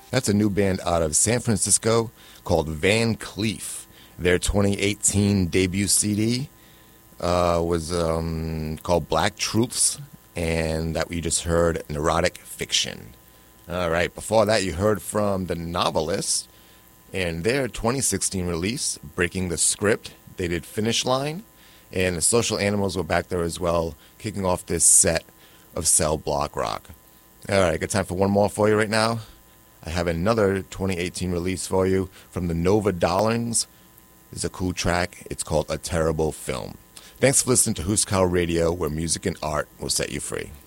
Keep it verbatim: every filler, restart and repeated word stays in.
That's a new band out of San Francisco called Van Cleef. Their twenty eighteen debut C D uh, was um, called Black Truths, and that we just heard Neurotic Fiction. All right, before that you heard from The Novelists and their twenty sixteen release, Breaking the Script. They did Finish Line, and the Social Animals were back there as well, kicking off this set of Cell Block Rock. All right, got time for one more for you right now. I have another twenty eighteen release for you from the Nova Darlings. It's a cool track. It's called A Terrible Film. Thanks for listening to Huskau Radio, where music and art will set you free.